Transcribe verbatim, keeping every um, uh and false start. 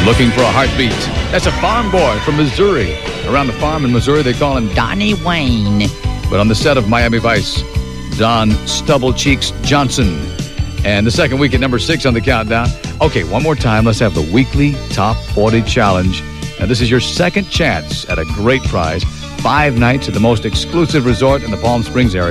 Looking for a heartbeat. That's a farm boy from Missouri. Around the farm in Missouri, they call him Donnie Wayne. But on the set of Miami Vice, Don Stubble Cheeks Johnson. And the second week at number six on the countdown. Okay, one more time. Let's have the weekly Top forty Challenge. Now, this is your second chance at a great prize. Five nights at the most exclusive resort in the Palm Springs area.